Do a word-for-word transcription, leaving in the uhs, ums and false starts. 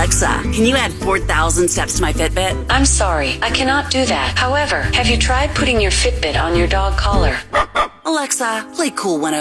Alexa, can you add four thousand steps to my Fitbit? I'm sorry, I cannot do that. However, have you tried putting your Fitbit on your dog collar? Alexa, play Cool one oh